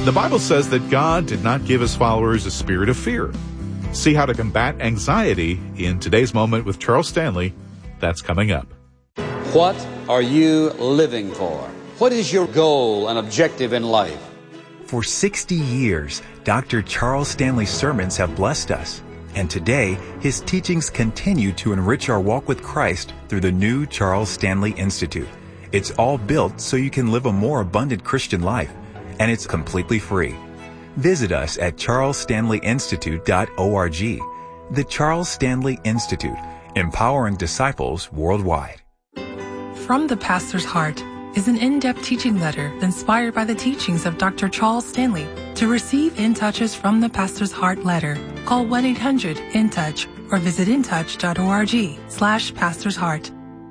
The Bible says that God did not give his followers a spirit of fear. See how to combat anxiety in today's moment with Charles Stanley. That's coming up. What are you living for? What is your goal and objective in life? For 60 years, Dr. Charles Stanley's sermons have blessed us. And today, his teachings continue to enrich our walk with Christ through the new Charles Stanley Institute. It's all built so you can live a more abundant Christian life. And it's completely free. Visit us at charlesstanleyinstitute.org. The Charles Stanley Institute, empowering disciples worldwide. From the Pastor's Heart is an in-depth teaching letter inspired by the teachings of Dr. Charles Stanley. To receive In Touches from the Pastor's Heart letter, call 1-800-IN-TOUCH or visit intouch.org/Pastor's Heart.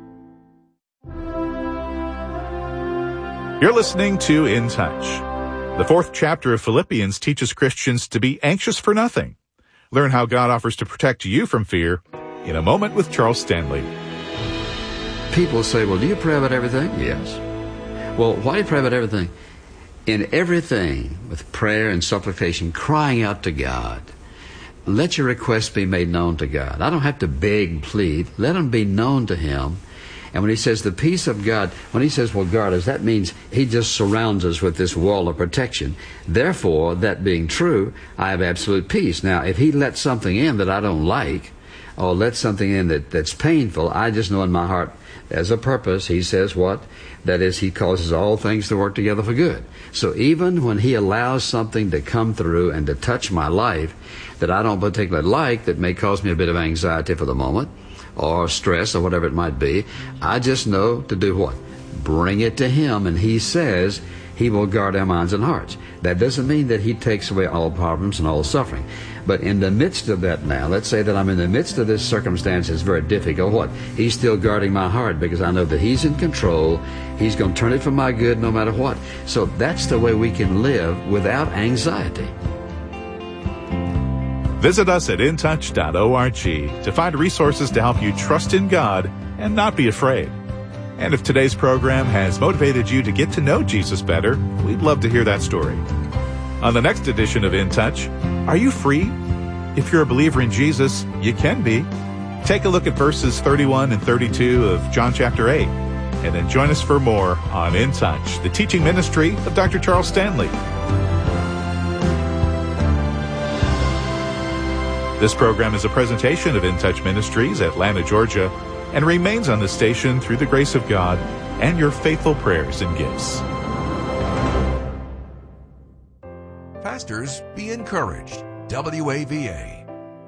You're listening to In Touch. The 4th chapter of Philippians teaches Christians to be anxious for nothing. Learn how God offers to protect you from fear in a moment with Charles Stanley. People say, well, do you pray about everything? Yes. Well, why do you pray about everything? In everything, with prayer and supplication, crying out to God. Let your requests be made known to God. I don't have to beg and plead. Let them be known to Him. And when he says the peace of God, when he says, well, guard us, that means he just surrounds us with this wall of protection. Therefore, that being true, I have absolute peace. Now, if he lets something in that I don't like, or lets something in that's painful, I just know in my heart there's a purpose. He says what? That is, he causes all things to work together for good. So even when he allows something to come through and to touch my life that I don't particularly like, that may cause me a bit of anxiety for the moment, or stress, or whatever it might be, I just know to do what? Bring it to him, and he says he will guard our minds and hearts. That doesn't mean that he takes away all problems and all suffering. But in the midst of that now, let's say that I'm in the midst of this circumstance that's very difficult, what? He's still guarding my heart because I know that he's in control. He's going to turn it for my good no matter what. So that's the way we can live without anxiety. Visit us at intouch.org to find resources to help you trust in God and not be afraid. And if today's program has motivated you to get to know Jesus better, we'd love to hear that story. On the next edition of In Touch, are you free? If you're a believer in Jesus, you can be. Take a look at verses 31 and 32 of John chapter 8, and then join us for more on In Touch, the teaching ministry of Dr. Charles Stanley. This program is a presentation of In Touch Ministries, Atlanta, Georgia, and remains on the station through the grace of God and your faithful prayers and gifts. Pastors, be encouraged. WAVA.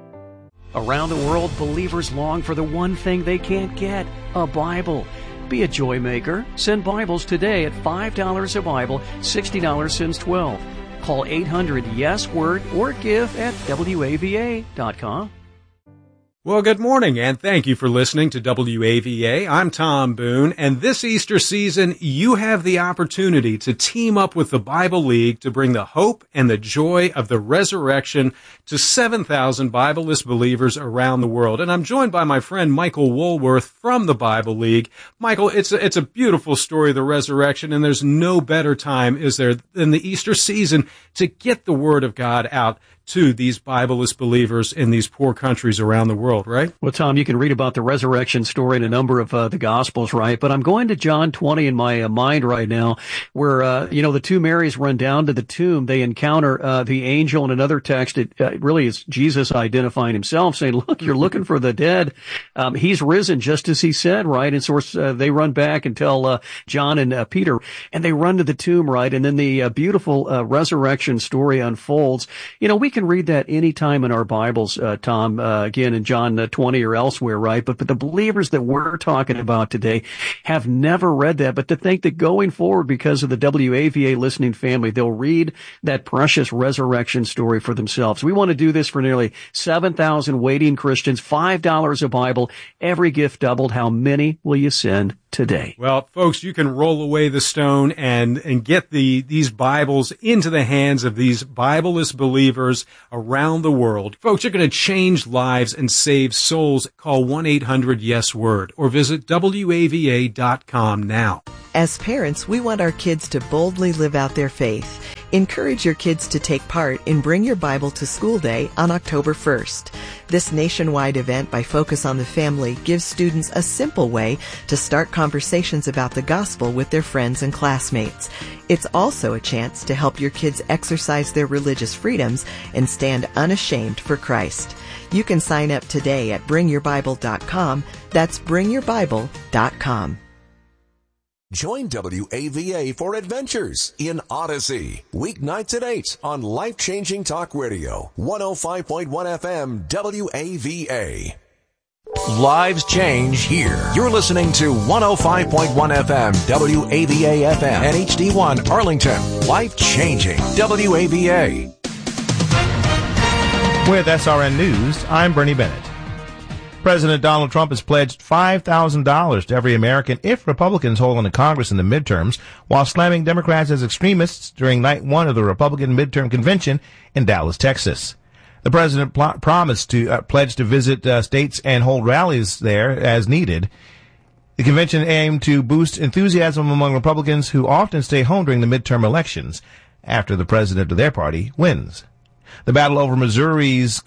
Around the world, believers long for the one thing they can't get, a Bible. Be a joy maker. Send Bibles today at $5 a Bible, $60 since 12. Call 800-YES-WORD or give at WAVA.com. Well, good morning, and thank you for listening to WAVA. I'm Tom Boone, and this Easter season, you have the opportunity to team up with the Bible League to bring the hope and the joy of the resurrection to 7,000 Bibleless believers around the world. And I'm joined by my friend Michael Woolworth from the Bible League. Michael, it's a beautiful story of the resurrection, and there's no better time, is there, than the Easter season to get the Word of God out to these Bibleless believers in these poor countries around the world, right? Well, Tom, you can read about the resurrection story in a number of the Gospels, right? But I'm going to John 20 in my mind right now, where, the two Marys run down to the tomb. They encounter the angel in another text. It really is Jesus identifying himself, saying, look, you're looking for the dead. He's risen just as he said, right? And so they run back and tell John and Peter, and they run to the tomb, right? And then the beautiful resurrection story unfolds. We can read that any time in our Bibles, Tom, again in John 20 or elsewhere, right? But the believers that we're talking about today have never read that. But to think that going forward, because of the WAVA listening family, they'll read that precious resurrection story for themselves. We want to do this for nearly 7,000 waiting Christians, $5 a Bible, every gift doubled. How many will you send today? Well, folks, you can roll away the stone and get these Bibles into the hands of these Bibleless believers around the world. Folks, you're going to change lives and save souls. Call 1-800-YES-WORD or visit WAVA.com now. As parents, we want our kids to boldly live out their faith. Encourage your kids to take part in Bring Your Bible to School Day on October 1st. This nationwide event by Focus on the Family gives students a simple way to start conversations about the gospel with their friends and classmates. It's also a chance to help your kids exercise their religious freedoms and stand unashamed for Christ. You can sign up today at bringyourbible.com. That's bringyourbible.com. Join WAVA for Adventures in Odyssey. Weeknights at 8 on Life-Changing Talk Radio. 105.1 FM WAVA. Lives change here. You're listening to 105.1 FM WAVA FM and HD1 Arlington. Life-Changing WAVA. With SRN News, I'm Bernie Bennett. President Donald Trump has pledged $5,000 to every American if Republicans hold on to Congress in the midterms, while slamming Democrats as extremists during night one of the Republican midterm convention in Dallas, Texas. The president promised to pledge to visit states and hold rallies there as needed. The convention aimed to boost enthusiasm among Republicans who often stay home during the midterm elections after the president of their party wins. The battle over Missouri's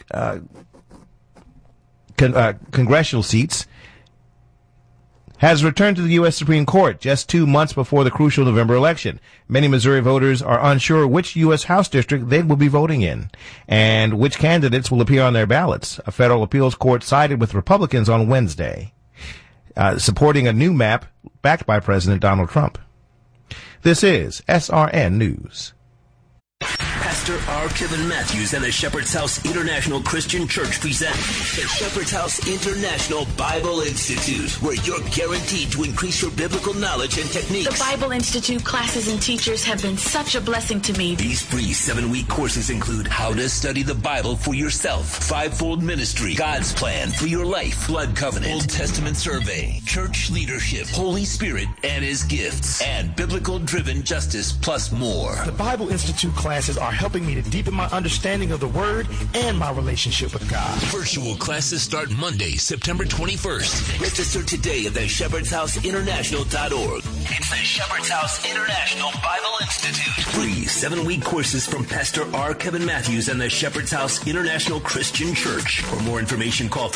congressional seats has returned to the U.S. Supreme Court just 2 months before the crucial November election. Many Missouri voters are unsure which U.S. House district they will be voting in and which candidates will appear on their ballots. A federal appeals court sided with Republicans on Wednesday, supporting a new map backed by President Donald Trump. This is SRN News. Pastor R. Kevin Matthews and the Shepherd's House International Christian Church present the Shepherd's House International Bible Institute, where you're guaranteed to increase your biblical knowledge and techniques. The Bible Institute classes and teachers have been such a blessing to me. These free 7-week courses include how to study the Bible for yourself, fivefold ministry, God's plan for your life, blood covenant, Old Testament survey, church leadership, Holy Spirit and His gifts, and biblical-driven justice, plus more. The Bible Institute classes are helping me to deepen my understanding of the Word and my relationship with God. Virtual classes start Monday, September 21st. Register today at theshepherdshouseinternational.org. It's the Shepherd's House International Bible Institute. Free 7-week courses from Pastor R. Kevin Matthews and the Shepherd's House International Christian Church. For more information, call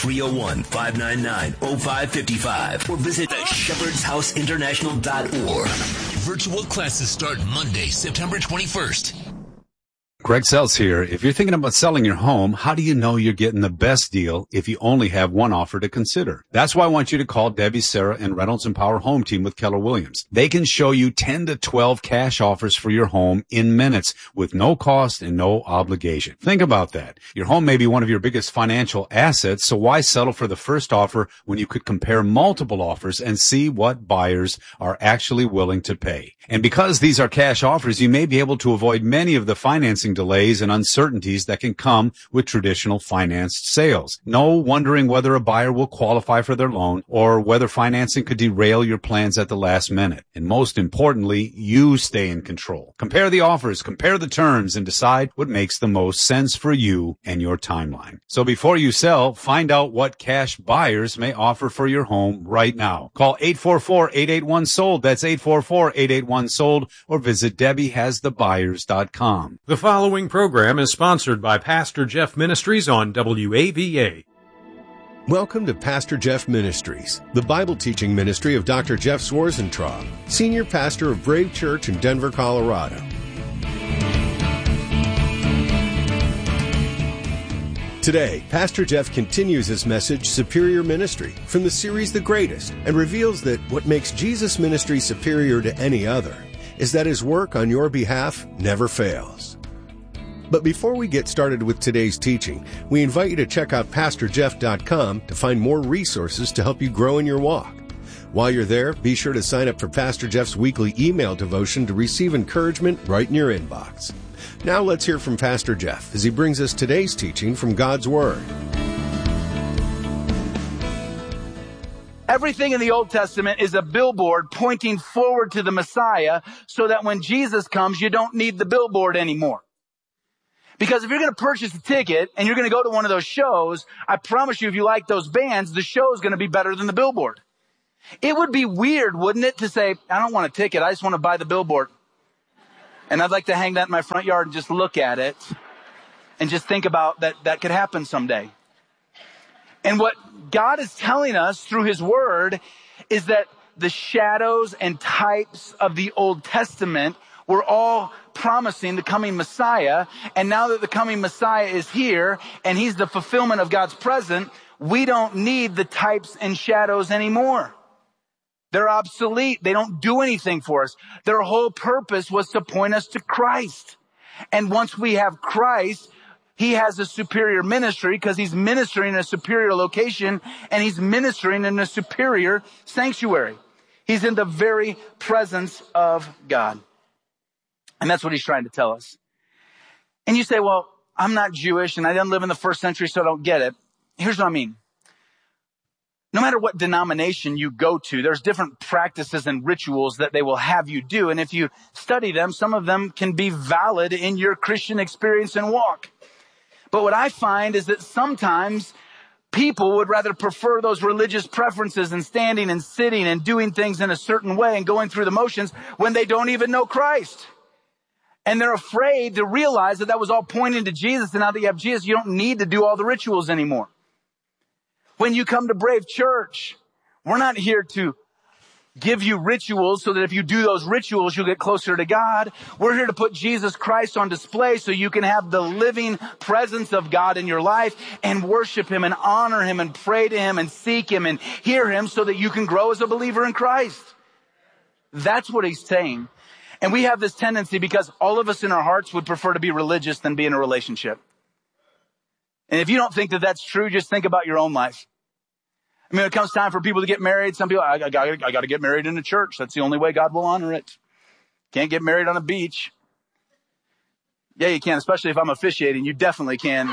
301-599-0555 or visit theshepherdshouseinternational.org. Virtual classes start Monday, September 21st. Greg Sells here. If you're thinking about selling your home, how do you know you're getting the best deal if you only have one offer to consider? That's why I want you to call Debbie, Sarah, and Reynolds and Power Home Team with Keller Williams. They can show you 10 to 12 cash offers for your home in minutes with no cost and no obligation. Think about that. Your home may be one of your biggest financial assets, so why settle for the first offer when you could compare multiple offers and see what buyers are actually willing to pay? And because these are cash offers, you may be able to avoid many of the financing delays and uncertainties that can come with traditional financed sales. No wondering whether a buyer will qualify for their loan or whether financing could derail your plans at the last minute. And most importantly, you stay in control. Compare the offers, compare the terms, and decide what makes the most sense for you and your timeline. So before you sell, find out what cash buyers may offer for your home right now. Call 844-881-SOLD. That's 844-881-SOLD, or visit DebbieHasTheBuyers.com. The following program is sponsored by Pastor Jeff Ministries on WAVA. Welcome to Pastor Jeff Ministries, the Bible teaching ministry of Dr. Jeff Schwarzentraub, Senior Pastor of Brave Church in Denver, Colorado. Today, Pastor Jeff continues his message, Superior Ministry, from the series The Greatest, and reveals that what makes Jesus' ministry superior to any other is that his work on your behalf never fails. But before we get started with today's teaching, we invite you to check out PastorJeff.com to find more resources to help you grow in your walk. While you're there, be sure to sign up for Pastor Jeff's weekly email devotion to receive encouragement right in your inbox. Now let's hear from Pastor Jeff as he brings us today's teaching from God's Word. Everything in the Old Testament is a billboard pointing forward to the Messiah so that when Jesus comes, you don't need the billboard anymore. Because if you're going to purchase a ticket and you're going to go to one of those shows, I promise you, if you like those bands, the show is going to be better than the billboard. It would be weird, wouldn't it, to say, I don't want a ticket, I just want to buy the billboard. And I'd like to hang that in my front yard and just look at it and just think about that could happen someday. And what God is telling us through his word is that the shadows and types of the Old Testament were all promising the coming Messiah. And now that the coming Messiah is here and he's the fulfillment of God's present, we don't need the types and shadows anymore. They're obsolete. They don't do anything for us. Their whole purpose was to point us to Christ. And once we have Christ, he has a superior ministry because he's ministering in a superior location and he's ministering in a superior sanctuary. He's in the very presence of God. And that's what he's trying to tell us. And you say, well, I'm not Jewish and I didn't live in the first century, so I don't get it. Here's what I mean. No matter what denomination you go to, there's different practices and rituals that they will have you do. And if you study them, some of them can be valid in your Christian experience and walk. But what I find is that sometimes people would rather prefer those religious preferences and standing and sitting and doing things in a certain way and going through the motions when they don't even know Christ. And they're afraid to realize that was all pointing to Jesus. And now that you have Jesus, you don't need to do all the rituals anymore. When you come to Brave Church, we're not here to give you rituals so that if you do those rituals, you'll get closer to God. We're here to put Jesus Christ on display so you can have the living presence of God in your life and worship him and honor him and pray to him and seek him and hear him so that you can grow as a believer in Christ. That's what he's saying. And we have this tendency because all of us in our hearts would prefer to be religious than be in a relationship. And if you don't think that that's true, just think about your own life. I mean, when it comes time for people to get married, some people, I got to get married in a church. That's the only way God will honor it. Can't get married on a beach. Yeah, you can, especially if I'm officiating. You definitely can.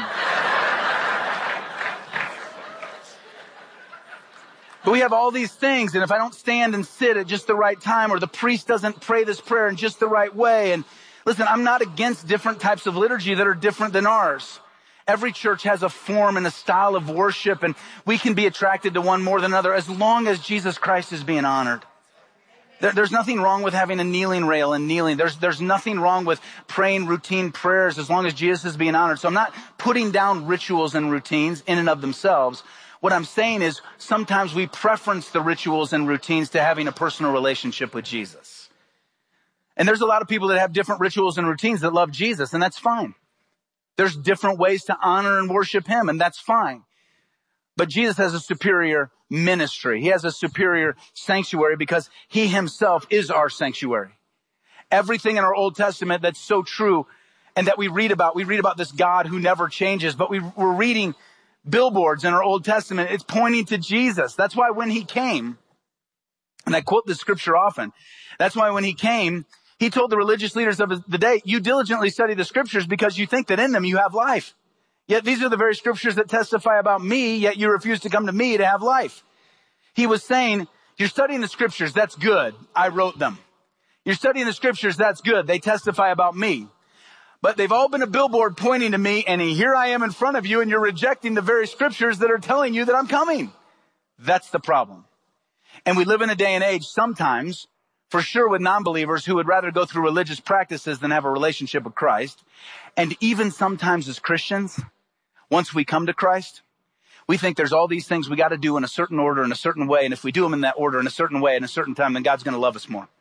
But we have all these things, and if I don't stand and sit at just the right time, or the priest doesn't pray this prayer in just the right way, and listen, I'm not against different types of liturgy that are different than ours. Every church has a form and a style of worship, and we can be attracted to one more than another as long as Jesus Christ is being honored. There's nothing wrong with having a kneeling rail and kneeling. There's nothing wrong with praying routine prayers as long as Jesus is being honored. So I'm not putting down rituals and routines in and of themselves. What I'm saying is sometimes we preference the rituals and routines to having a personal relationship with Jesus. And there's a lot of people that have different rituals and routines that love Jesus, and that's fine. There's different ways to honor and worship him, and that's fine. But Jesus has a superior ministry. He has a superior sanctuary because he himself is our sanctuary. Everything in our Old Testament that's so true and that we read about this God who never changes, but we're reading billboards in our Old Testament. It's pointing to Jesus. That's why when he came, and I quote this scripture often, that's why when he came, he told the religious leaders of the day, you diligently study the scriptures because you think that in them you have life. Yet these are the very scriptures that testify about me, yet you refuse to come to me to have life. He was saying, you're studying the scriptures, that's good. I wrote them. You're studying the scriptures, that's good. They testify about me. But they've all been a billboard pointing to me, and here I am in front of you, and you're rejecting the very scriptures that are telling you that I'm coming. That's the problem. And we live in a day and age sometimes, for sure with non-believers who would rather go through religious practices than have a relationship with Christ. And even sometimes as Christians, once we come to Christ, we think there's all these things we got to do in a certain order, in a certain way. And if we do them in that order, in a certain way, in a certain time, then God's going to love us more.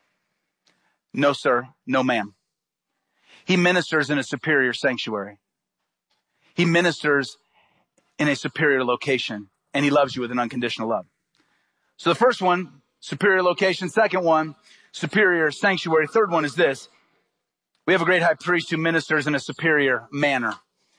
No, sir. No, ma'am. He ministers in a superior sanctuary. He ministers in a superior location, and he loves you with an unconditional love. So the first one, superior location. Second one, superior sanctuary. Third one is this. We have a great high priest who ministers in a superior manner.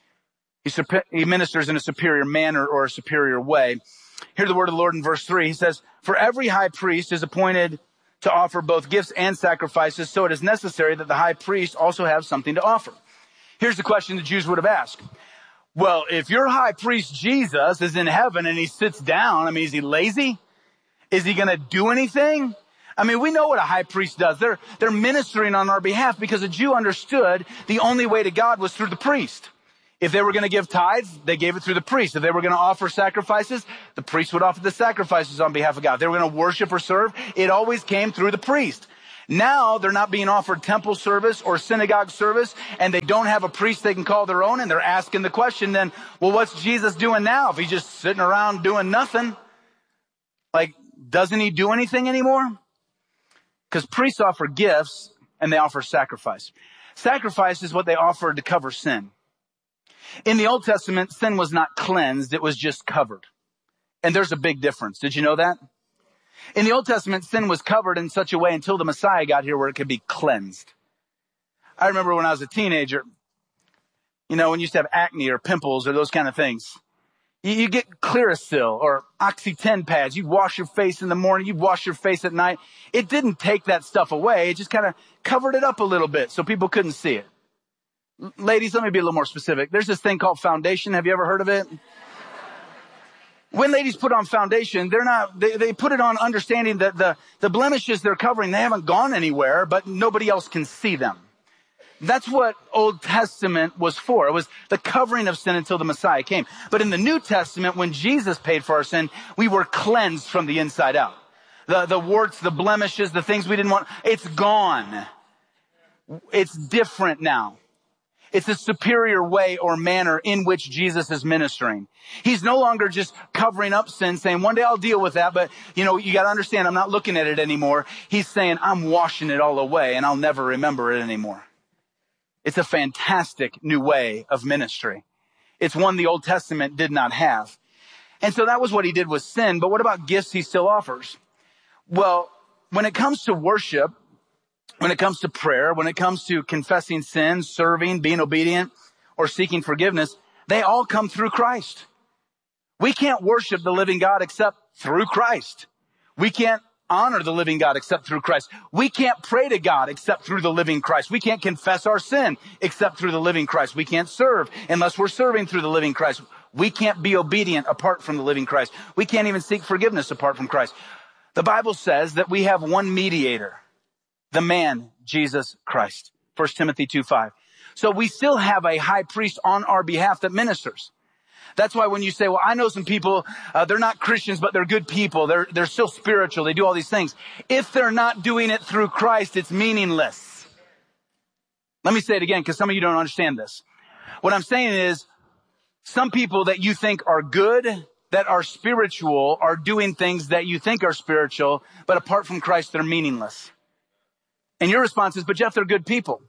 He ministers in a superior manner or a superior way. Hear the word of the Lord in verse 3. He says, for every high priest is appointed to offer both gifts and sacrifices, so it is necessary that the high priest also have something to offer. Here's the question the Jews would have asked. Well, if your high priest Jesus is in heaven and he sits down, I mean, is he lazy? Is he going to do anything? I mean, we know what a high priest does. They're ministering on our behalf because a Jew understood the only way to God was through the priest. If they were going to give tithes, they gave it through the priest. If they were going to offer sacrifices, the priest would offer the sacrifices on behalf of God. If they were going to worship or serve, it always came through the priest. Now they're not being offered temple service or synagogue service, and they don't have a priest they can call their own, and they're asking the question then, well, what's Jesus doing now if he's just sitting around doing nothing? Like, doesn't he do anything anymore? Because priests offer gifts and they offer sacrifice. Sacrifice is what they offered to cover sin. In the Old Testament, sin was not cleansed, it was just covered. And there's a big difference. Did you know that? In the Old Testament, sin was covered in such a way until the Messiah got here where it could be cleansed. I remember when I was a teenager, when you used to have acne or pimples or those kind of things. You get Clearasil or Oxy-10 pads. You'd wash your face in the morning. You'd wash your face at night. It didn't take that stuff away. It just kind of covered it up a little bit so people couldn't see it. Ladies, let me be a little more specific. There's this thing called foundation. Have you ever heard of it? When ladies put on foundation, they put it on understanding that the blemishes they're covering, they haven't gone anywhere, but nobody else can see them. That's what Old Testament was for. It was the covering of sin until the Messiah came. But in the New Testament, when Jesus paid for our sin, we were cleansed from the inside out. The warts, the blemishes, the things we didn't want, it's gone. It's different now. It's a superior way or manner in which Jesus is ministering. He's no longer just covering up sin, saying, one day I'll deal with that, but you got to understand, I'm not looking at it anymore. He's saying, I'm washing it all away and I'll never remember it anymore. It's a fantastic new way of ministry. It's one the Old Testament did not have. And so that was what he did with sin, but what about gifts he still offers? Well, when it comes to worship, when it comes to prayer, when it comes to confessing sin, serving, being obedient, or seeking forgiveness, they all come through Christ. We can't worship the living God except through Christ. We can't honor the living God except through Christ. We can't pray to God except through the living Christ. We can't confess our sin except through the living Christ. We can't serve unless we're serving through the living Christ. We can't be obedient apart from the living Christ. We can't even seek forgiveness apart from Christ. The Bible says that we have one mediator, the man, Jesus Christ. 1 Timothy 2:5. So we still have a high priest on our behalf that ministers. That's why when you say, well, I know some people, they're not Christians, but they're good people. They're still spiritual. They do all these things. If they're not doing it through Christ, it's meaningless. Let me say it again because some of you don't understand this. What I'm saying is some people that you think are good, that are spiritual, are doing things that you think are spiritual, but apart from Christ, they're meaningless. And your response is, but Jeff, they're good people.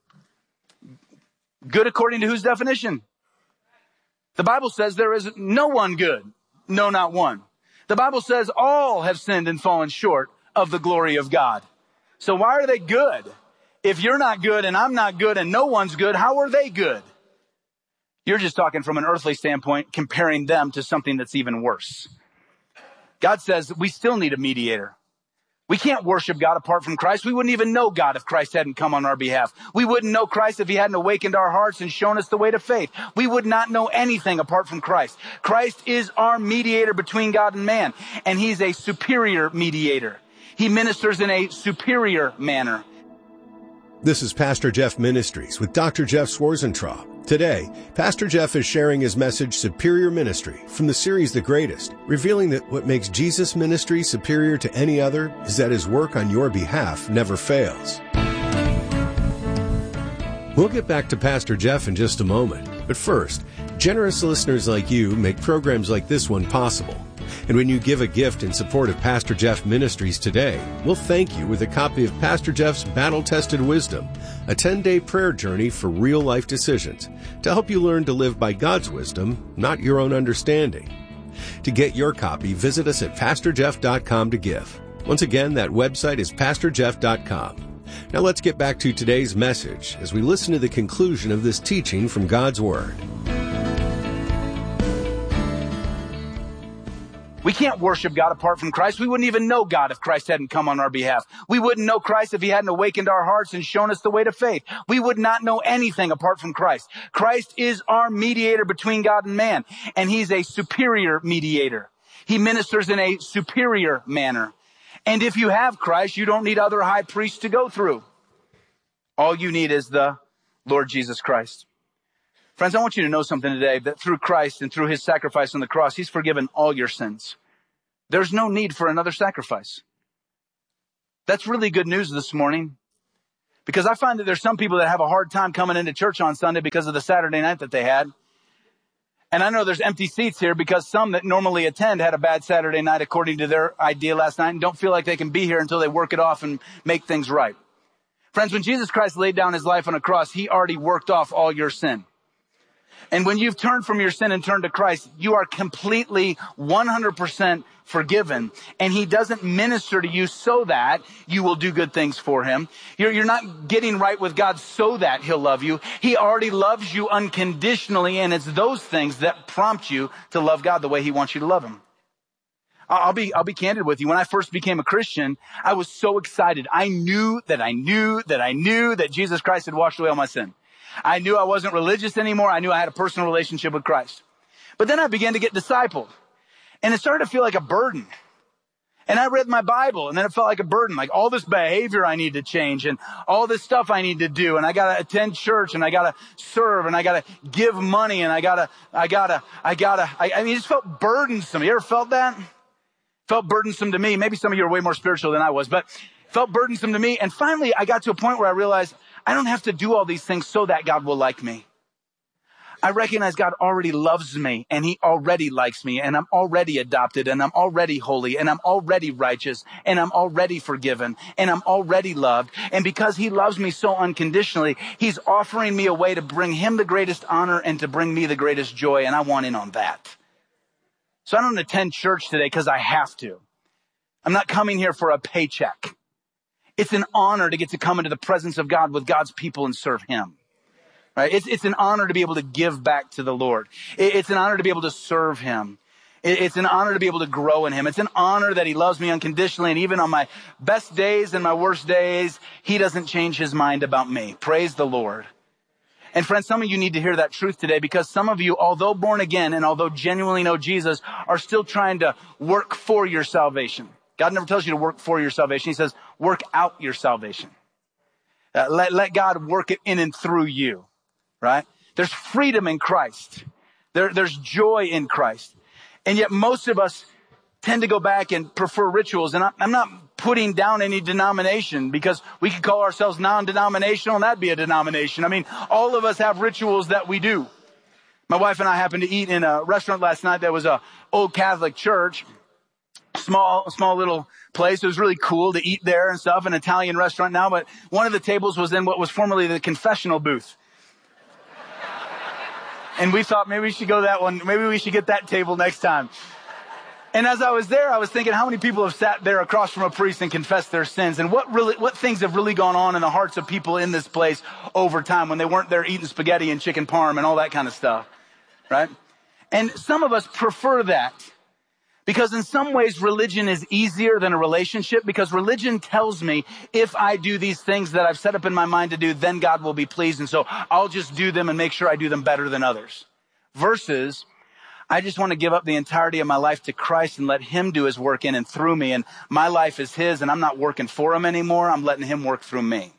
Good according to whose definition? The Bible says there is no one good. No, not one. The Bible says all have sinned and fallen short of the glory of God. So why are they good? If you're not good and I'm not good and no one's good, how are they good? You're just talking from an earthly standpoint, comparing them to something that's even worse. God says we still need a mediator. We can't worship God apart from Christ. We wouldn't even know God if Christ hadn't come on our behalf. We wouldn't know Christ if he hadn't awakened our hearts and shown us the way to faith. We would not know anything apart from Christ. Christ is our mediator between God and man, and he's a superior mediator. He ministers in a superior manner. This is Pastor Jeff Ministries with Dr. Jeff Schwarzentraub. Today, Pastor Jeff is sharing his message, Superior Ministry, from the series The Greatest, revealing that what makes Jesus' ministry superior to any other is that his work on your behalf never fails. We'll get back to Pastor Jeff in just a moment, but first, generous listeners like you make programs like this one possible. And when you give a gift in support of Pastor Jeff Ministries today, we'll thank you with a copy of Pastor Jeff's Battle-Tested Wisdom, a 10-day prayer journey for real-life decisions to help you learn to live by God's wisdom, not your own understanding. To get your copy, visit us at PastorJeff.com to give. Once again, that website is PastorJeff.com. Now let's get back to today's message as we listen to the conclusion of this teaching from God's Word. We can't worship God apart from Christ. We wouldn't even know God if Christ hadn't come on our behalf. We wouldn't know Christ if he hadn't awakened our hearts and shown us the way to faith. We would not know anything apart from Christ. Christ is our mediator between God and man, and he's a superior mediator. He ministers in a superior manner. And if you have Christ, you don't need other high priests to go through. All you need is the Lord Jesus Christ. Friends, I want you to know something today, that through Christ and through his sacrifice on the cross, he's forgiven all your sins. There's no need for another sacrifice. That's really good news this morning. Because I find that there's some people that have a hard time coming into church on Sunday because of the Saturday night that they had. And I know there's empty seats here because some that normally attend had a bad Saturday night according to their idea last night and don't feel like they can be here until they work it off and make things right. Friends, when Jesus Christ laid down his life on a cross, he already worked off all your sin. And when you've turned from your sin and turned to Christ, you are completely 100% forgiven. And he doesn't minister to you so that you will do good things for him. You're not getting right with God so that he'll love you. He already loves you unconditionally, and it's those things that prompt you to love God the way he wants you to love him. I'll be candid with you. When I first became a Christian, I was so excited. I knew that Jesus Christ had washed away all my sin. I knew I wasn't religious anymore. I knew I had a personal relationship with Christ. But then I began to get discipled, and it started to feel like a burden. And I read my Bible, and then it felt like a burden, like all this behavior I need to change and all this stuff I need to do. And I got to attend church, and I got to serve, and I got to give money, and I mean, it just felt burdensome. You ever felt that? Felt burdensome to me. Maybe some of you are way more spiritual than I was, but felt burdensome to me. And finally, I got to a point where I realized I don't have to do all these things so that God will like me. I recognize God already loves me, and he already likes me, and I'm already adopted, and I'm already holy, and I'm already righteous, and I'm already forgiven, and I'm already loved. And because he loves me so unconditionally, he's offering me a way to bring him the greatest honor and to bring me the greatest joy, and I want in on that. So I don't attend church today because I have to. I'm not coming here for a paycheck. It's an honor to get to come into the presence of God with God's people and serve him. Right? It's an honor to be able to give back to the Lord. It's an honor to be able to serve him. It's an honor to be able to grow in him. It's an honor that he loves me unconditionally. And even on my best days and my worst days, he doesn't change his mind about me. Praise the Lord. And friends, some of you need to hear that truth today, because some of you, although born again and although genuinely know Jesus, are still trying to work for your salvation. God never tells you to work for your salvation. He says, work out your salvation. Let God work it in and through you, right? There's freedom in Christ. There's joy in Christ. And yet most of us tend to go back and prefer rituals. And I'm not putting down any denomination, because we could call ourselves non-denominational and that'd be a denomination. I mean, all of us have rituals that we do. My wife and I happened to eat in a restaurant last night that was a old Catholic church. Small little place. It was really cool to eat there and stuff, an Italian restaurant now, but one of the tables was in what was formerly the confessional booth. And we thought maybe we should go that one. Maybe we should get that table next time. And as I was there, I was thinking, how many people have sat there across from a priest and confessed their sins? And what things have really gone on in the hearts of people in this place over time when they weren't there eating spaghetti and chicken parm and all that kind of stuff, right? And some of us prefer that, because in some ways religion is easier than a relationship, because religion tells me if I do these things that I've set up in my mind to do, then God will be pleased. And so I'll just do them and make sure I do them better than others. Versus, I just want to give up the entirety of my life to Christ and let him do his work in and through me. And my life is his, and I'm not working for him anymore. I'm letting him work through me.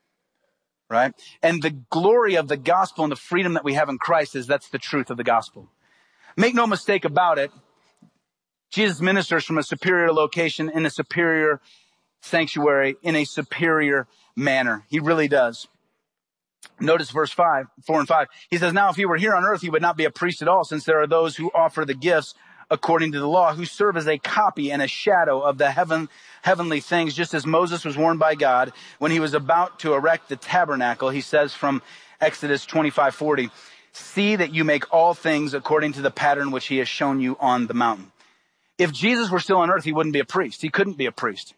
Right? And the glory of the gospel and the freedom that we have in Christ is that's the truth of the gospel. Make no mistake about it. Jesus ministers from a superior location in a superior sanctuary in a superior manner. He really does. Notice verse 4 and 5. He says, now if he were here on earth, he would not be a priest at all, since there are those who offer the gifts according to the law, who serve as a copy and a shadow of the heavenly things, just as Moses was warned by God when he was about to erect the tabernacle. He says from Exodus 25:40, see that you make all things according to the pattern which he has shown you on the mountain. If Jesus were still on earth, he wouldn't be a priest. He couldn't be a priest.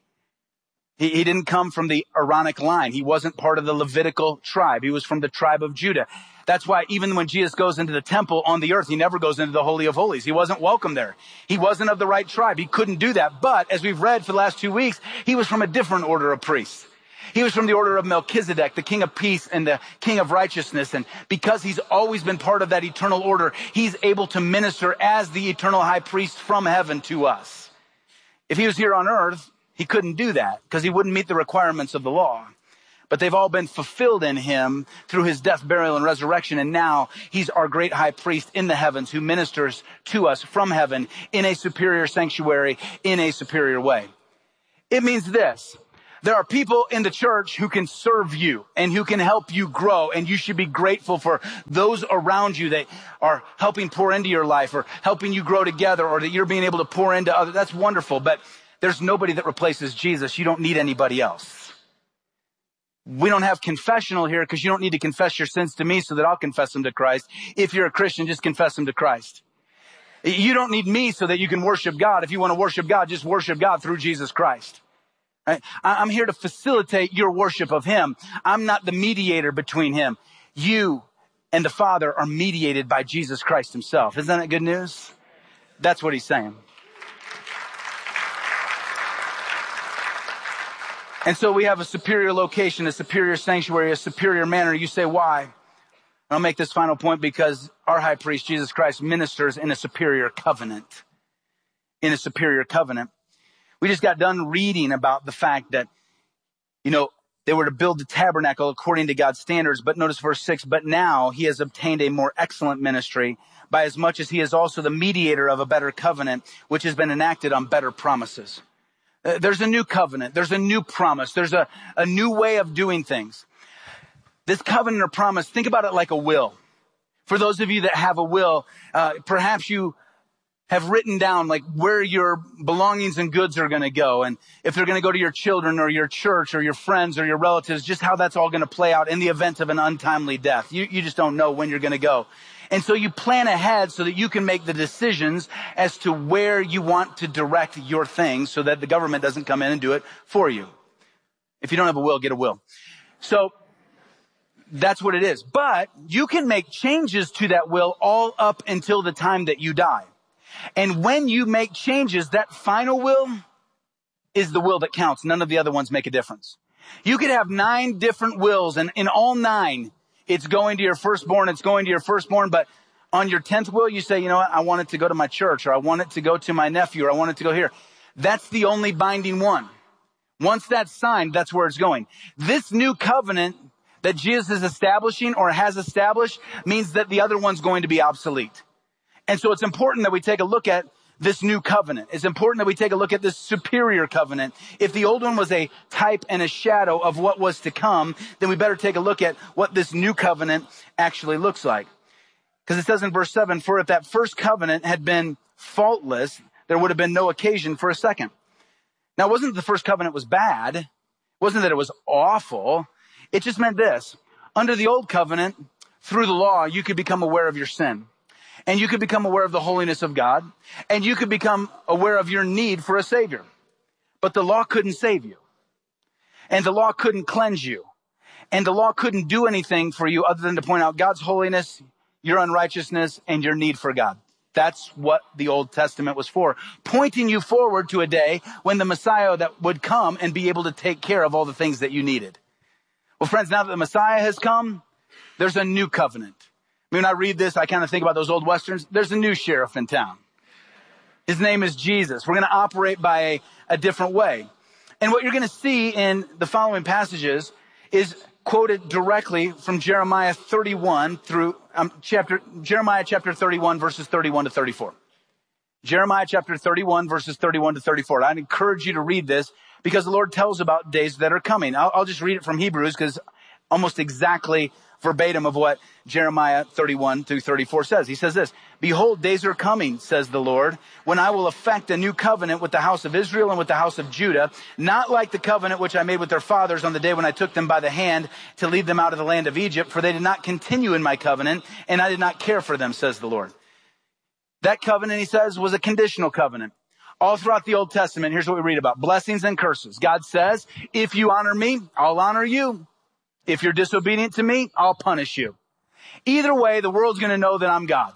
He didn't come from the Aaronic line. He wasn't part of the Levitical tribe. He was from the tribe of Judah. That's why even when Jesus goes into the temple on the earth, he never goes into the Holy of Holies. He wasn't welcome there. He wasn't of the right tribe. He couldn't do that. But as we've read for the last 2 weeks, he was from a different order of priests. He was from the order of Melchizedek, the king of peace and the king of righteousness. And because he's always been part of that eternal order, he's able to minister as the eternal high priest from heaven to us. If he was here on earth, he couldn't do that because he wouldn't meet the requirements of the law. But they've all been fulfilled in him through his death, burial, and resurrection. And now he's our great high priest in the heavens who ministers to us from heaven in a superior sanctuary, in a superior way. It means this. There are people in the church who can serve you and who can help you grow, and you should be grateful for those around you that are helping pour into your life or helping you grow together, or that you're being able to pour into others. That's wonderful, but there's nobody that replaces Jesus. You don't need anybody else. We don't have confessional here because you don't need to confess your sins to me so that I'll confess them to Christ. If you're a Christian, just confess them to Christ. You don't need me so that you can worship God. If you want to worship God, just worship God through Jesus Christ. Right? I'm here to facilitate your worship of him. I'm not the mediator between him. You and the Father are mediated by Jesus Christ himself. Isn't that good news? That's what he's saying. And so we have a superior location, a superior sanctuary, a superior manner. You say, why? I'll make this final point because our high priest, Jesus Christ, ministers in a superior covenant. In a superior covenant. We just got done reading about the fact that, they were to build the tabernacle according to God's standards. But notice verse 6, but now he has obtained a more excellent ministry by as much as he is also the mediator of a better covenant, which has been enacted on better promises. There's a new covenant. There's a new promise. There's a new way of doing things. This covenant or promise, think about it like a will. For those of you that have a will, perhaps you have written down like where your belongings and goods are going to go, and if they're going to go to your children or your church or your friends or your relatives, just how that's all going to play out in the event of an untimely death. You just don't know when you're going to go. And so you plan ahead so that you can make the decisions as to where you want to direct your things so that the government doesn't come in and do it for you. If you don't have a will, get a will. So that's what it is. But you can make changes to that will all up until the time that you die. And when you make changes, that final will is the will that counts. None of the other ones make a difference. You could have 9 different wills, and in all 9, it's going to your firstborn, it's going to your firstborn, but on your 10th will, you say, you know what, I want it to go to my church, or I want it to go to my nephew, or I want it to go here. That's the only binding one. Once that's signed, that's where it's going. This new covenant that Jesus is establishing or has established means that the other one's going to be obsolete. And so it's important that we take a look at this new covenant. It's important that we take a look at this superior covenant. If the old one was a type and a shadow of what was to come, then we better take a look at what this new covenant actually looks like. Because it says in verse 7, for if that first covenant had been faultless, there would have been no occasion for a second. Now, it wasn't that the first covenant was bad. It wasn't that it was awful. It just meant this. Under the old covenant, through the law, you could become aware of your sin. And you could become aware of the holiness of God. And you could become aware of your need for a Savior. But the law couldn't save you. And the law couldn't cleanse you. And the law couldn't do anything for you other than to point out God's holiness, your unrighteousness, and your need for God. That's what the Old Testament was for. Pointing you forward to a day when the Messiah that would come and be able to take care of all the things that you needed. Well, friends, now that the Messiah has come, there's a new covenant. When I read this, I kind of think about those old Westerns. There's a new sheriff in town. His name is Jesus. We're going to operate by a different way. And what you're going to see in the following passages is quoted directly from Jeremiah 31 through Jeremiah chapter 31, verses 31 to 34. Jeremiah chapter 31, verses 31 to 34. I'd encourage you to read this because the Lord tells about days that are coming. I'll just read it from Hebrews because almost exactly verbatim of what Jeremiah 31 through 34 says. He says this, behold, days are coming, says the Lord, when I will effect a new covenant with the house of Israel and with the house of Judah, not like the covenant which I made with their fathers on the day when I took them by the hand to lead them out of the land of Egypt, for they did not continue in my covenant, and I did not care for them, says the Lord. That covenant, he says, was a conditional covenant. All throughout the Old Testament, here's what we read about, blessings and curses. God says, if you honor me, I'll honor you. If you're disobedient to me, I'll punish you. Either way, the world's going to know that I'm God.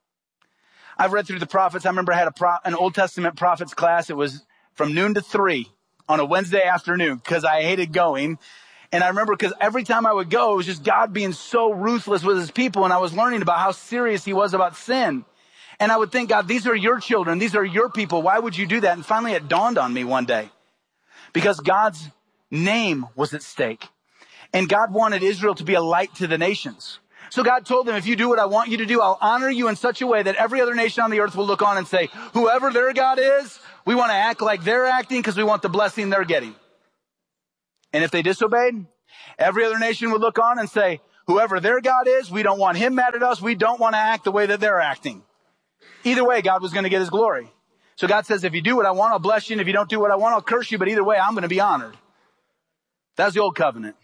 I've read through the prophets. I remember I had an Old Testament prophets class. It was from noon to 3 on a Wednesday afternoon because I hated going. And I remember because every time I would go, it was just God being so ruthless with his people. And I was learning about how serious he was about sin. And I would think, God, these are your children. These are your people. Why would you do that? And finally it dawned on me one day because God's name was at stake. And God wanted Israel to be a light to the nations. So God told them, if you do what I want you to do, I'll honor you in such a way that every other nation on the earth will look on and say, whoever their God is, we want to act like they're acting because we want the blessing they're getting. And if they disobeyed, every other nation would look on and say, whoever their God is, we don't want him mad at us. We don't want to act the way that they're acting. Either way, God was going to get his glory. So God says, if you do what I want, I'll bless you. And if you don't do what I want, I'll curse you. But either way, I'm going to be honored. That's the old covenant.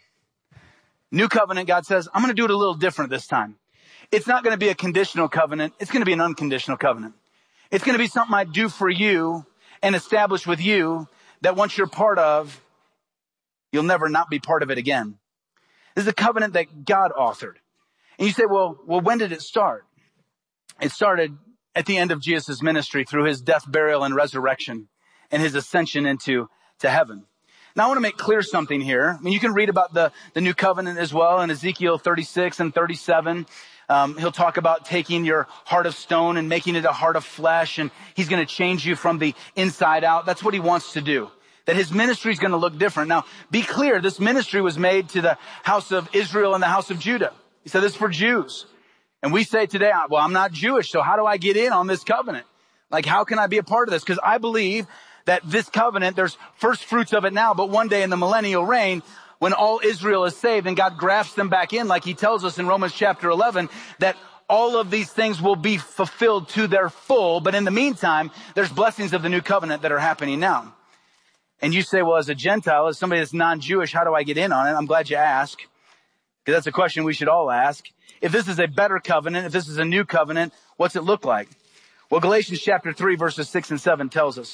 New covenant, God says, I'm going to do it a little different this time. It's not going to be a conditional covenant. It's going to be an unconditional covenant. It's going to be something I do for you and establish with you that once you're part of, you'll never not be part of it again. This is a covenant that God authored. And you say, well, when did it start? It started at the end of Jesus' ministry through his death, burial, and resurrection and his ascension into heaven. Now, I want to make clear something here. I mean, you can read about the new covenant as well in Ezekiel 36 and 37. He'll talk about taking your heart of stone and making it a heart of flesh, and he's going to change you from the inside out. That's what he wants to do. That his ministry is going to look different. Now, be clear, this ministry was made to the house of Israel and the house of Judah. He said this is for Jews. And we say today, well, I'm not Jewish, so how do I get in on this covenant? Like, how can I be a part of this? Because I believe that this covenant, there's first fruits of it now, but one day in the millennial reign, when all Israel is saved and God grafts them back in, like he tells us in Romans chapter 11, that all of these things will be fulfilled to their full. But in the meantime, there's blessings of the new covenant that are happening now. And you say, well, as a Gentile, as somebody that's non-Jewish, how do I get in on it? I'm glad you ask, because that's a question we should all ask. If this is a better covenant, if this is a new covenant, what's it look like? Well, Galatians chapter 3, verses 6 and 7 tells us.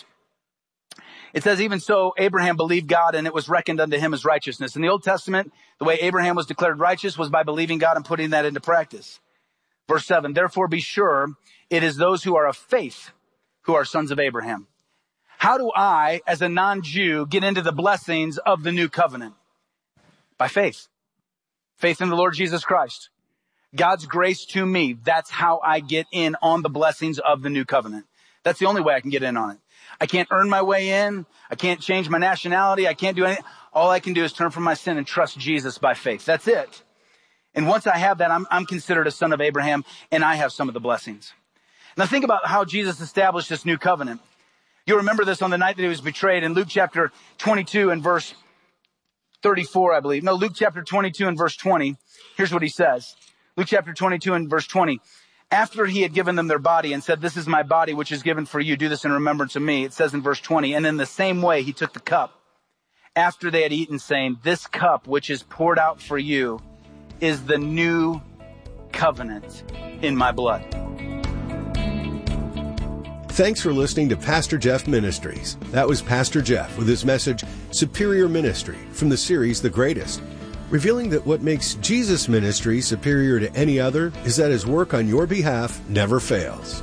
It says, even so, Abraham believed God, and it was reckoned unto him as righteousness. In the Old Testament, the way Abraham was declared righteous was by believing God and putting that into practice. Verse 7, therefore be sure it is those who are of faith who are sons of Abraham. How do I, as a non-Jew, get into the blessings of the new covenant? By faith. Faith in the Lord Jesus Christ. God's grace to me. That's how I get in on the blessings of the new covenant. That's the only way I can get in on it. I can't earn my way in. I can't change my nationality. I can't do anything. All I can do is turn from my sin and trust Jesus by faith. That's it. And once I have that, I'm considered a son of Abraham, and I have some of the blessings. Now think about how Jesus established this new covenant. You remember this on the night that he was betrayed in Luke chapter 22 and verse 34, I believe. No, Luke chapter 22 and verse 20. Here's what he says. Luke chapter 22 and verse 20. After he had given them their body and said, this is my body, which is given for you. Do this in remembrance of me. It says in verse 20, and in the same way, he took the cup after they had eaten, saying, this cup, which is poured out for you, is the new covenant in my blood. Thanks for listening to Pastor Jeff Ministries. That was Pastor Jeff with his message, Superior Ministry, from the series The Greatest, revealing that what makes Jesus' ministry superior to any other is that his work on your behalf never fails.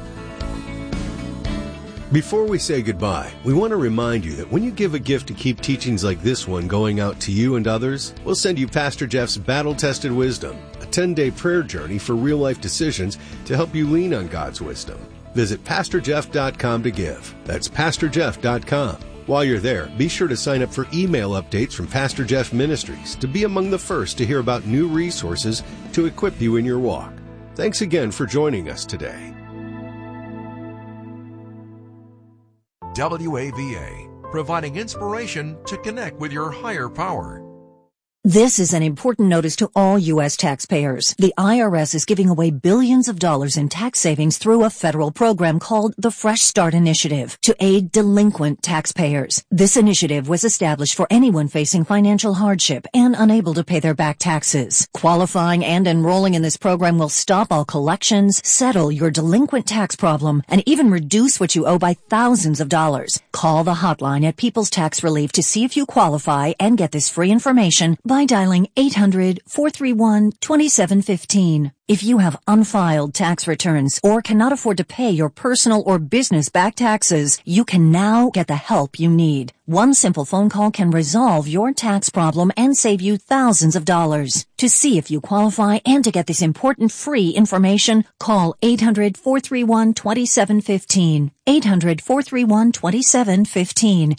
Before we say goodbye, we want to remind you that when you give a gift to keep teachings like this one going out to you and others, we'll send you Pastor Jeff's Battle-Tested Wisdom, a 10-day prayer journey for real-life decisions to help you lean on God's wisdom. Visit PastorJeff.com to give. That's PastorJeff.com. While you're there, be sure to sign up for email updates from Pastor Jeff Ministries to be among the first to hear about new resources to equip you in your walk. Thanks again for joining us today. WAVA, providing inspiration to connect with your higher power. This is an important notice to all U.S. taxpayers. The IRS is giving away billions of dollars in tax savings through a federal program called the Fresh Start Initiative to aid delinquent taxpayers. This initiative was established for anyone facing financial hardship and unable to pay their back taxes. Qualifying and enrolling in this program will stop all collections, settle your delinquent tax problem, and even reduce what you owe by thousands of dollars. Call the hotline at People's Tax Relief to see if you qualify and get this free information by dialing 800-431-2715. If you have unfiled tax returns or cannot afford to pay your personal or business back taxes, you can now get the help you need. One simple phone call can resolve your tax problem and save you thousands of dollars. To see if you qualify and to get this important free information, call 800-431-2715. 800-431-2715.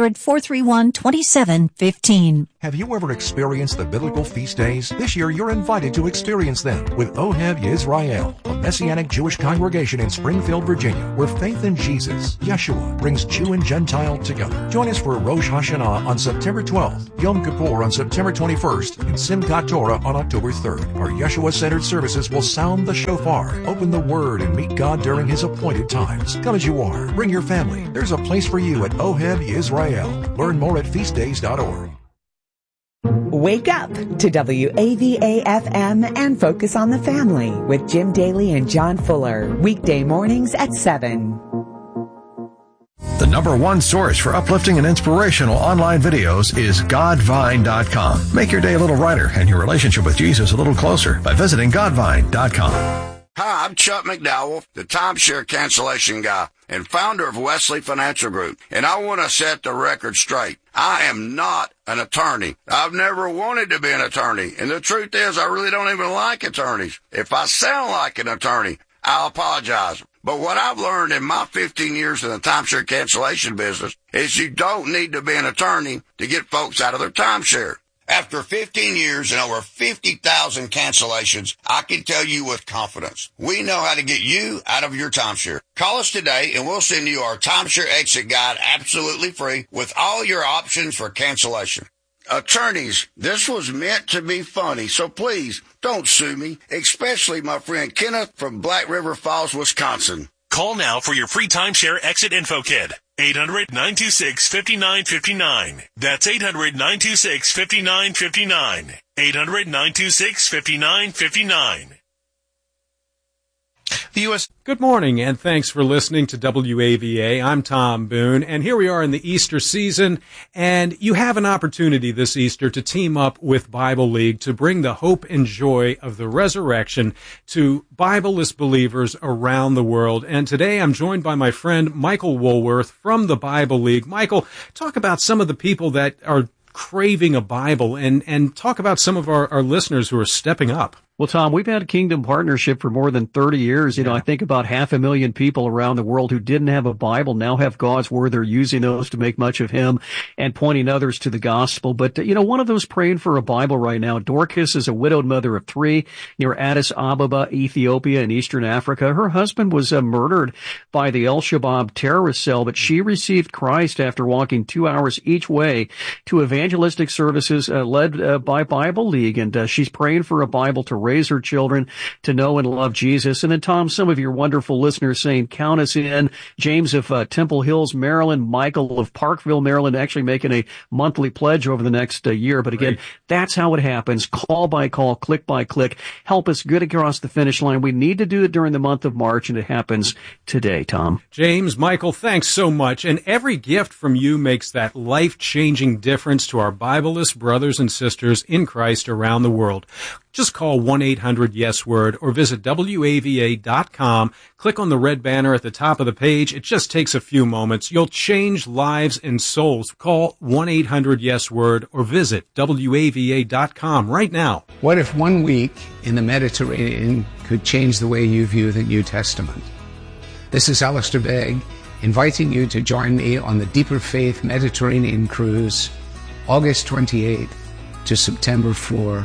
800-431-2715. Have you ever experienced the biblical feast days? This year you're invited to experience them with Ohev Yisrael, a Messianic Jewish congregation in Springfield, Virginia, where faith in Jesus, Yeshua, brings Jew and Gentile together. Join us for Rosh Hashanah on September 12th, Yom Kippur on September 21st, and Simchat Torah on October 3rd. Our Yeshua-centered services will sound the shofar, open the Word, and meet God during His appointed times. Come as you are. Bring your family. There's a place for you at Ohev Yisrael. Learn more at feastdays.org. Wake up to WAVA-FM and focus on the family with Jim Daly and John Fuller. Weekday mornings at 7. The number one source for uplifting and inspirational online videos is Godvine.com. Make your day a little brighter and your relationship with Jesus a little closer by visiting Godvine.com. Hi, I'm Chuck McDowell, the timeshare cancellation guy and founder of Wesley Financial Group, and I want to set the record straight. I am not an attorney. I've never wanted to be an attorney, and the truth is I really don't even like attorneys. If I sound like an attorney, I'll apologize. But what I've learned in my 15 years in the timeshare cancellation business is you don't need to be an attorney to get folks out of their timeshare. After 15 years and over 50,000 cancellations, I can tell you with confidence, we know how to get you out of your timeshare. Call us today and we'll send you our timeshare exit guide absolutely free with all your options for cancellation. Attorneys, this was meant to be funny, so please don't sue me, especially my friend Kenneth from Black River Falls, Wisconsin. Call now for your free timeshare exit info kit. 800-926-5959. That's 800-926-5959. 800-926-5959. The U.S. Good morning, and thanks for listening to WAVA. I'm Tom Boone, and here we are in the Easter season, and you have an opportunity this Easter to team up with Bible League to bring the hope and joy of the resurrection to Bibleless believers around the world. And today I'm joined by my friend Michael Woolworth from the Bible League. Michael, talk about some of the people that are craving a Bible, and talk about some of our listeners who are stepping up. Well, Tom, we've had a Kingdom Partnership for more than 30 years. You know, I think about 500,000 people around the world who didn't have a Bible now have God's Word. They're using those to make much of Him and pointing others to the gospel. But, you know, one of those praying for a Bible right now, Dorcas is a widowed mother of 3 near Addis Ababa, Ethiopia in Eastern Africa. Her husband was murdered by the Al-Shabaab terrorist cell, but she received Christ after walking 2 hours each way to evangelistic services led by Bible League. And she's praying for a Bible to raise her children to know and love Jesus. And then, Tom, some of your wonderful listeners saying, count us in. James of Temple Hills, Maryland, Michael of Parkville, Maryland, actually making a monthly pledge over the next year. But again, that's how it happens. Call by call, click by click. Help us get across the finish line. We need to do it during the month of March, and it happens today, Tom. James, Michael, thanks so much. And every gift from you makes that life-changing difference to our Bibleless brothers and sisters in Christ around the world. Just call 1-800-YES-WORD or visit WAVA.com. Click on the red banner at the top of the page. It just takes a few moments. You'll change lives and souls. Call 1-800-YES-WORD or visit WAVA.com right now. What if 1 week in the Mediterranean could change the way you view the New Testament? This is Alistair Begg, inviting you to join me on the Deeper Faith Mediterranean Cruise, August 28th to September 4,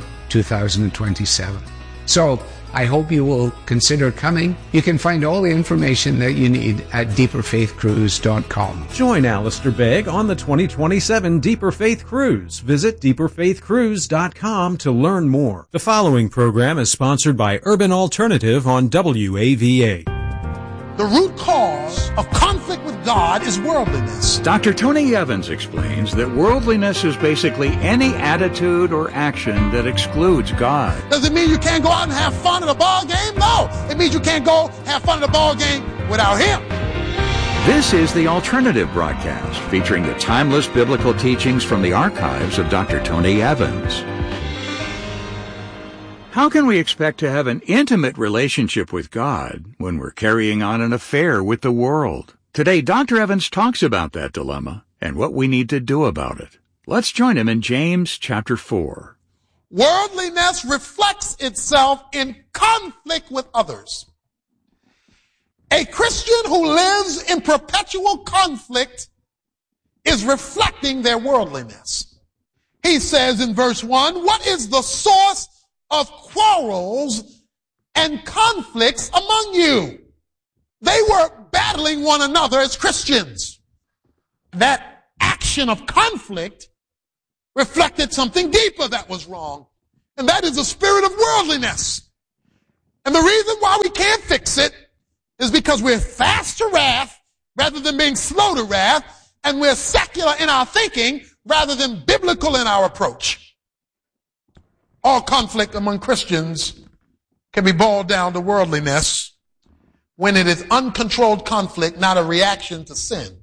2027. So, I hope you will consider coming. You can find all the information that you need at deeperfaithcruise.com. Join Alistair Begg on the 2027 Deeper Faith Cruise. Visit deeperfaithcruise.com to learn more. The following program is sponsored by Urban Alternative on WAVA. The root cause of conflict with God is worldliness. Dr. Tony Evans explains that worldliness is basically any attitude or action that excludes God. Does it mean you can't go out and have fun at a ball game? No. It means you can't go have fun at a ball game without Him. This is the Alternative Broadcast, featuring the timeless biblical teachings from the archives of Dr. Tony Evans. How can we expect to have an intimate relationship with God when we're carrying on an affair with the world? Today, Dr. Evans talks about that dilemma and what we need to do about it. Let's join him in James chapter 4. Worldliness reflects itself in conflict with others. A Christian who lives in perpetual conflict is reflecting their worldliness. He says in verse 1, what is the source of quarrels and conflicts among you. They were battling one another as Christians. That action of conflict reflected something deeper that was wrong, and that is the spirit of worldliness. And the reason why we can't fix it is because we're fast to wrath rather than being slow to wrath, and we're secular in our thinking rather than biblical in our approach. All conflict among Christians can be boiled down to worldliness when it is uncontrolled conflict, not a reaction to sin.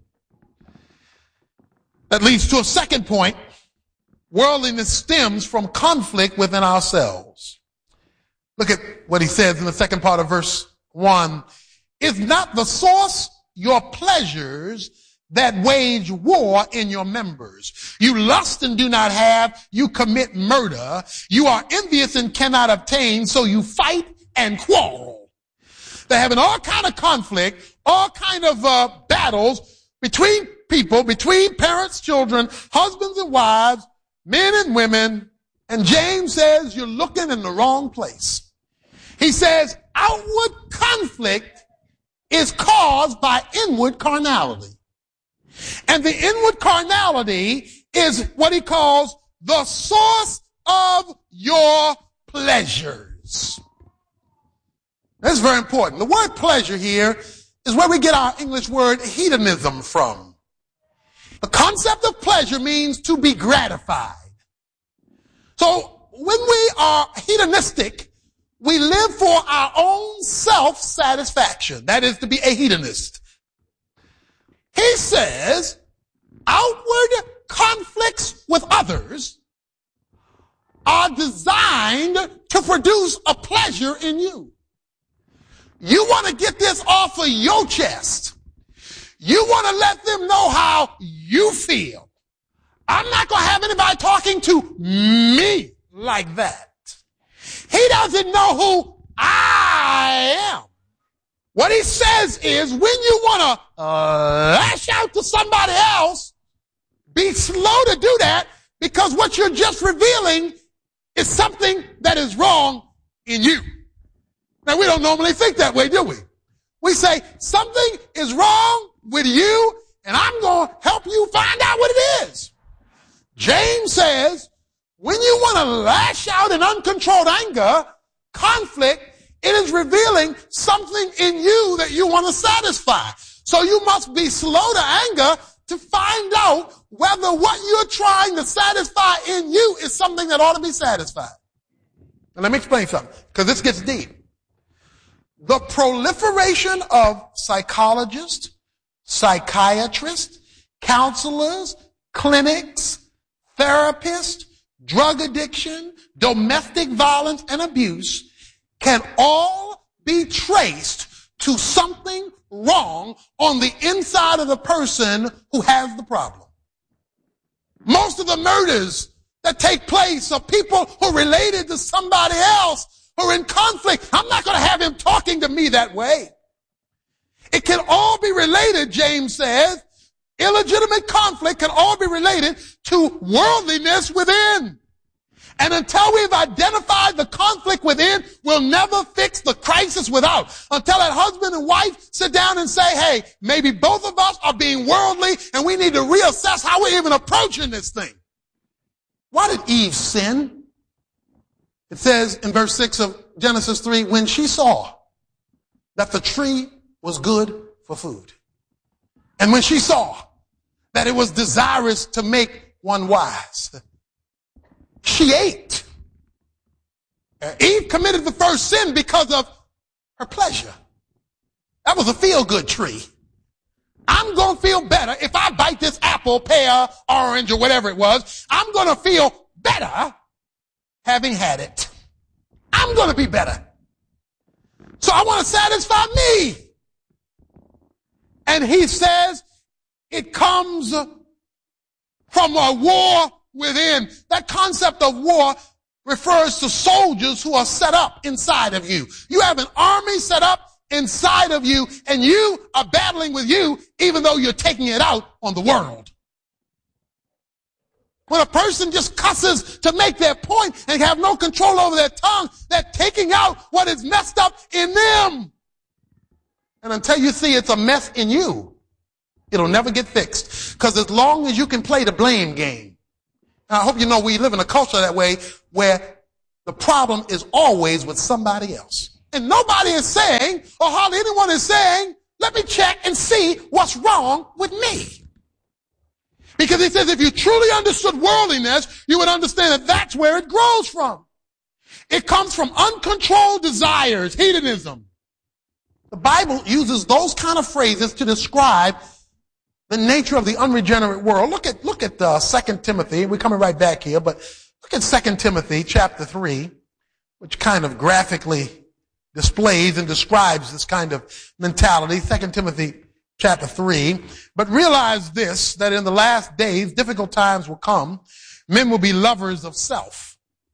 That leads to a second point. Worldliness stems from conflict within ourselves. Look at what he says in the second part of verse 1. Is not the source your pleasures that wage war in your members? You lust and do not have, you commit murder. You are envious and cannot obtain, so you fight and quarrel. They're having all kind of conflict, all kind of battles between people, between parents, children, husbands and wives, men and women. And James says you're looking in the wrong place. He says outward conflict is caused by inward carnality. And the inward carnality is what he calls the source of your pleasures. That's very important. The word pleasure here is where we get our English word hedonism from. The concept of pleasure means to be gratified. So when we are hedonistic, we live for our own self-satisfaction. That is to be a hedonist. He says outward conflicts with others are designed to produce a pleasure in you. You want to get this off of your chest. You want to let them know how you feel. I'm not going to have anybody talking to me like that. He doesn't know who I am. What he says is when you want to lash out to somebody else, be slow to do that, because what you're just revealing is something that is wrong in you. Now, we don't normally think that way, do we? We say something is wrong with you, and I'm going to help you find out what it is. James says when you want to lash out in uncontrolled anger, conflict, it is revealing something in you that you want to satisfy. So you must be slow to anger to find out whether what you're trying to satisfy in you is something that ought to be satisfied. And let me explain something, because this gets deep. The proliferation of psychologists, psychiatrists, counselors, clinics, therapists, drug addiction, domestic violence, and abuse can all be traced to something wrong on the inside of the person who has the problem. Most of the murders that take place are people who are related to somebody else who are in conflict. I'm not going to have him talking to me that way. It can all be related, James says. Illegitimate conflict can all be related to worldliness within. And until we've identified the conflict within, we'll never fix the crisis without. Until that husband and wife sit down and say, hey, maybe both of us are being worldly and we need to reassess how we're even approaching this thing. Why did Eve sin? It says in verse 6 of Genesis 3, when she saw that the tree was good for food, and when she saw that it was desirous to make one wise, she ate. Eve committed the first sin because of her pleasure. That was a feel-good tree. I'm going to feel better if I bite this apple, pear, orange, or whatever it was. I'm going to feel better having had it. I'm going to be better. So I want to satisfy me. And he says it comes from a war within. That concept of war refers to soldiers who are set up inside of you. You have an army set up inside of you, and you are battling with you even though you're taking it out on the world. When a person just cusses to make their point and have no control over their tongue, they're taking out what is messed up in them. And until you see it's a mess in you, it'll never get fixed. Because as long as you can play the blame game, and I hope you know we live in a culture that way where the problem is always with somebody else. And nobody is saying, or hardly anyone is saying, let me check and see what's wrong with me. Because he says if you truly understood worldliness, you would understand that that's where it grows from. It comes from uncontrolled desires, hedonism. The Bible uses those kind of phrases to describe the nature of the unregenerate world. Look at 2 Timothy. We're coming right back here, but look at 2 Timothy chapter 3, which kind of graphically displays and describes this kind of mentality. 2 Timothy chapter 3. But realize this, that in the last days, difficult times will come. Men will be lovers of self,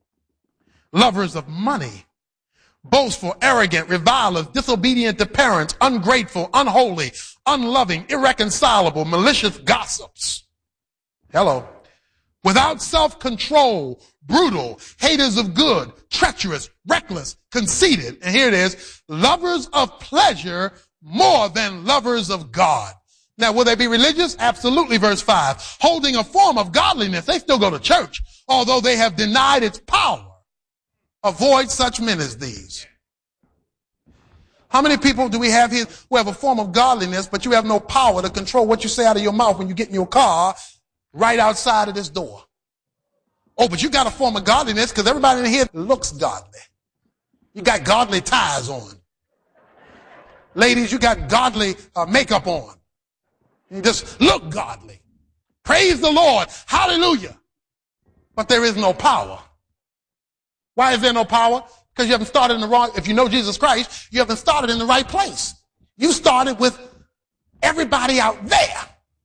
lovers of money, boastful, arrogant, revilers, disobedient to parents, ungrateful, unholy, unloving, irreconcilable, malicious gossips. Hello. Without self-control, brutal, haters of good, treacherous, reckless, conceited. And here it is, lovers of pleasure more than lovers of God. Now, will they be religious? Absolutely. Verse 5. Holding a form of godliness. They still go to church, although they have denied its power. Avoid such men as these. How many people do we have here who have a form of godliness, but you have no power to control what you say out of your mouth when you get in your car right outside of this door? Oh, but you got a form of godliness because everybody in here looks godly. You got godly ties on. Ladies, you got godly makeup on. You just look godly. Praise the Lord. Hallelujah. But there is no power. Why is there no power? Because you haven't started in the wrong, if you know Jesus Christ, you haven't started in the right place. You started with everybody out there.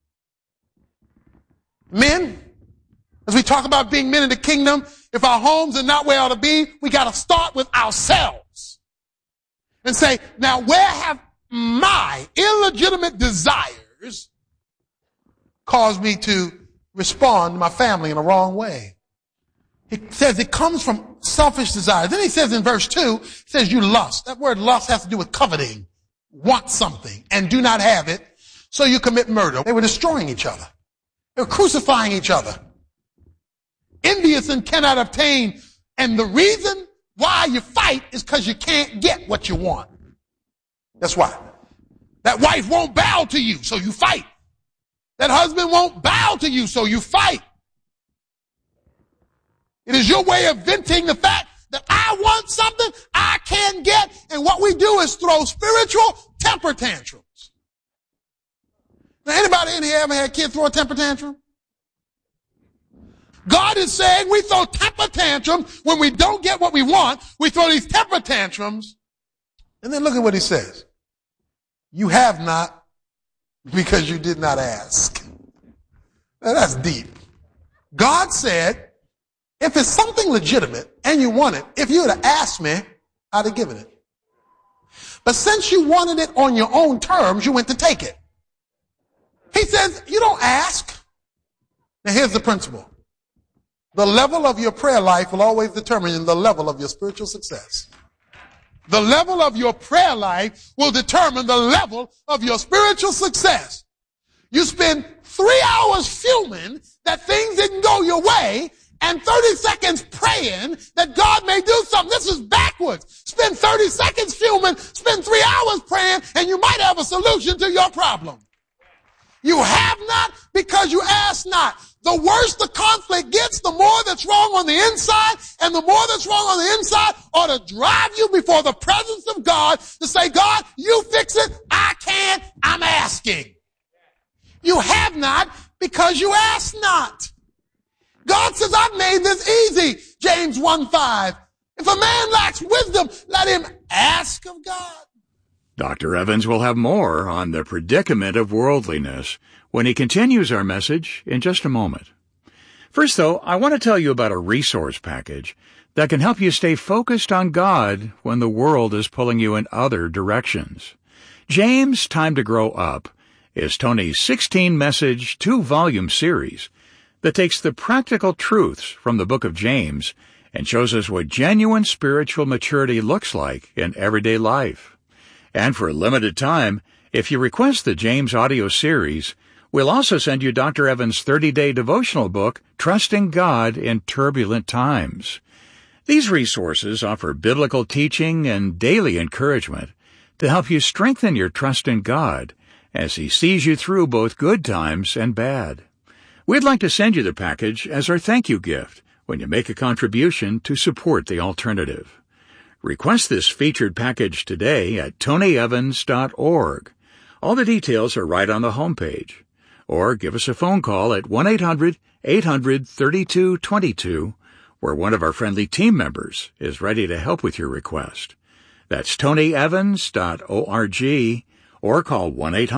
Men, as we talk about being men in the kingdom, if our homes are not where they ought to be, we got to start with ourselves. And say, now where have my illegitimate desires caused me to respond to my family in a wrong way? He says it comes from selfish desires. Then he says in verse 2, he says you lust. That word lust has to do with coveting, want something, and do not have it, so you commit murder. They were destroying each other. They were crucifying each other. Envious and cannot obtain. And the reason why you fight is because you can't get what you want. That's why. That wife won't bow to you, so you fight. That husband won't bow to you, so you fight. It is your way of venting the fact that I want something I can't get, and what we do is throw spiritual temper tantrums. Now, anybody in here ever had kids throw a temper tantrum? God is saying we throw temper tantrums when we don't get what we want. We throw these temper tantrums, and then look at what he says. You have not because you did not ask. Now, that's deep. God said, if it's something legitimate and you want it, if you would have asked me, I'd have given it. But since you wanted it on your own terms, you went to take it. He says, you don't ask. Now here's the principle. The level of your prayer life will always determine the level of your spiritual success. The level of your prayer life will determine the level of your spiritual success. You spend 3 hours fuming that things didn't go your way, and 30 seconds praying that God may do something. This is backwards. Spend 30 seconds fuming, spend 3 hours praying, and you might have a solution to your problem. You have not because you ask not. The worse the conflict gets, the more that's wrong on the inside, and the more that's wrong on the inside ought to drive you before the presence of God to say, God, you fix it. I can't. I'm asking. You have not because you ask not. God says, I've made this easy. James 1:5. If a man lacks wisdom, let him ask of God. Dr. Evans will have more on the predicament of worldliness when he continues our message in just a moment. First, though, I want to tell you about a resource package that can help you stay focused on God when the world is pulling you in other directions. James, Time to Grow Up is Tony's 16-message, 2-volume series that takes the practical truths from the book of James and shows us what genuine spiritual maturity looks like in everyday life. And for a limited time, if you request the James audio series, we'll also send you Dr. Evans' 30-day devotional book, Trusting God in Turbulent Times. These resources offer biblical teaching and daily encouragement to help you strengthen your trust in God as He sees you through both good times and bad. We'd like to send you the package as our thank you gift when you make a contribution to support the alternative. Request this featured package today at tonyevans.org. All the details are right on the homepage. Or give us a phone call at 1-800-800-3222, where one of our friendly team members is ready to help with your request. That's tonyevans.org, or call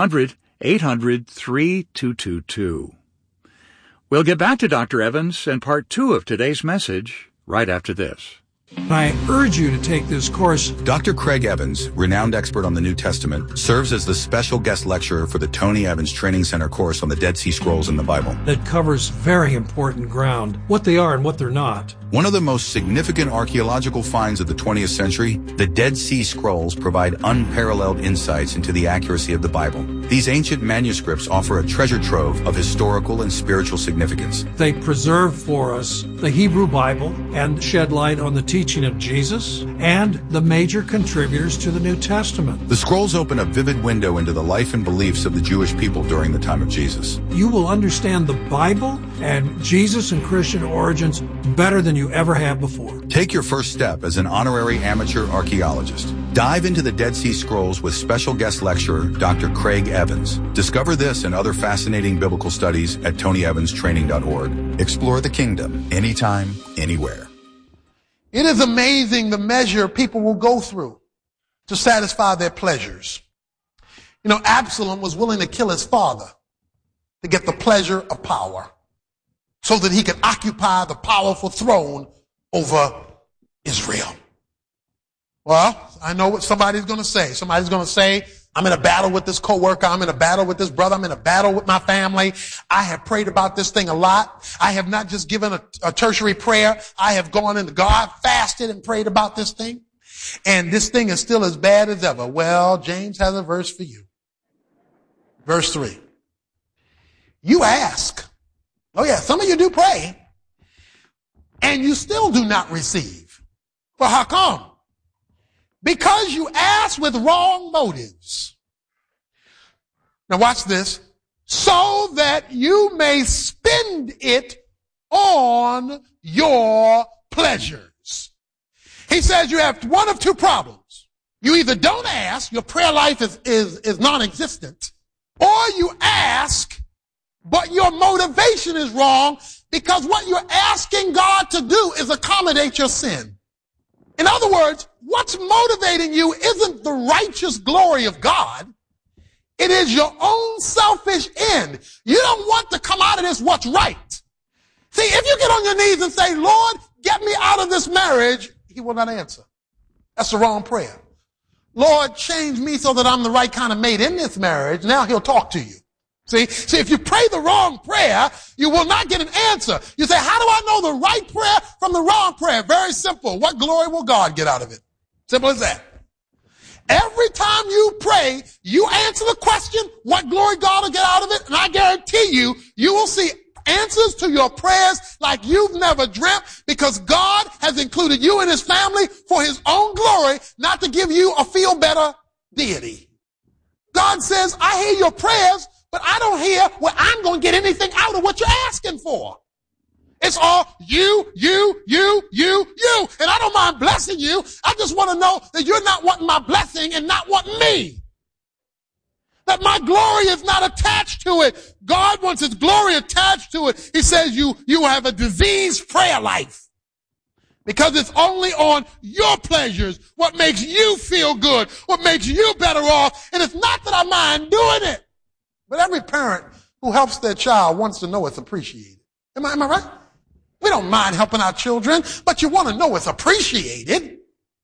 1-800-800-3222. We'll get back to Dr. Evans and part 2 of today's message right after this. I urge you to take this course. Dr. Craig Evans, renowned expert on the New Testament, serves as the special guest lecturer for the Tony Evans Training Center course on the Dead Sea Scrolls in the Bible. That covers very important ground, what they are and what they're not. One of the most significant archaeological finds of the 20th century, the Dead Sea Scrolls provide unparalleled insights into the accuracy of the Bible. These ancient manuscripts offer a treasure trove of historical and spiritual significance. They preserve for us the Hebrew Bible and shed light on the teaching of Jesus and the major contributors to the New Testament. The scrolls open a vivid window into the life and beliefs of the Jewish people during the time of Jesus. You will understand the Bible and Jesus and Christian origins better than you ever have before. Take your first step as an honorary amateur archaeologist. Dive into the Dead Sea Scrolls with special guest lecturer Dr. Craig Evans. Discover this and other fascinating biblical studies at TonyEvansTraining.org. Explore the kingdom anytime, anywhere. It is amazing the measure people will go through to satisfy their pleasures. You know, Absalom was willing to kill his father to get the pleasure of power so that he could occupy the powerful throne over Israel. Well, I know what somebody's going to say. Somebody's going to say, I'm in a battle with this coworker. I'm in a battle with this brother. I'm in a battle with my family. I have prayed about this thing a lot. I have not just given a tertiary prayer. I have gone into God, fasted, and prayed about this thing. And this thing is still as bad as ever. Well, James has a verse for you. Verse 3. You ask. Oh yeah, some of you do pray. And you still do not receive. Well, how come? Because you ask with wrong motives. Now watch this. So that you may spend it on your pleasures. He says you have one of two problems. You either don't ask, your prayer life is non-existent, or you ask, but your motivation is wrong because what you're asking God to do is accommodate your sin. In other words, what's motivating you isn't the righteous glory of God. It is your own selfish end. You don't want to come out of this what's right. See, if you get on your knees and say, Lord, get me out of this marriage, He will not answer. That's the wrong prayer. Lord, change me so that I'm the right kind of mate in this marriage. Now He'll talk to you. See, if you pray the wrong prayer, you will not get an answer. You say, how do I know the right prayer from the wrong prayer? Very simple. What glory will God get out of it? Simple as that. Every time you pray, you answer the question, what glory God will get out of it? And I guarantee you, you will see answers to your prayers like you've never dreamt, because God has included you and His family for His own glory, not to give you a feel better deity. God says, I hear your prayers, but I don't hear where I'm going to get anything out of what you're asking for. It's all you. And I don't mind blessing you. I just want to know that you're not wanting my blessing and not wanting me. That my glory is not attached to it. God wants His glory attached to it. He says you have a diseased prayer life. Because it's only on your pleasures, what makes you feel good, what makes you better off. And it's not that I mind doing it. But every parent who helps their child wants to know it's appreciated. Am I right? We don't mind helping our children, but you want to know it's appreciated.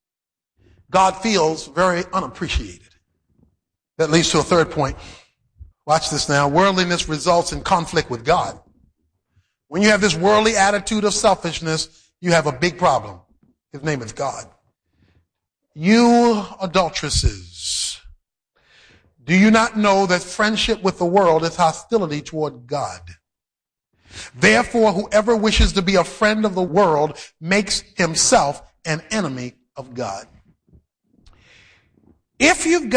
God feels very unappreciated. That leads to a third point. Watch this now. Worldliness results in conflict with God. When you have this worldly attitude of selfishness, you have a big problem. His name is God. You adulteresses, do you not know that friendship with the world is hostility toward God? Therefore, whoever wishes to be a friend of the world makes himself an enemy of God. If you've got